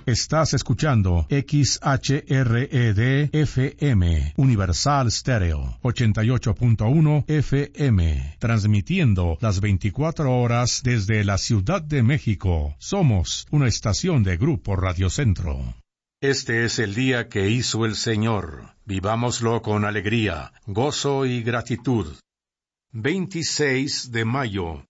Estás escuchando XHRED-FM, Universal Stereo, 88.1 FM, transmitiendo las 24 horas desde la Ciudad de México. Somos una estación de Grupo Radio Centro. Este es el día que hizo el Señor. Vivámoslo con alegría, gozo y gratitud. 26 de mayo.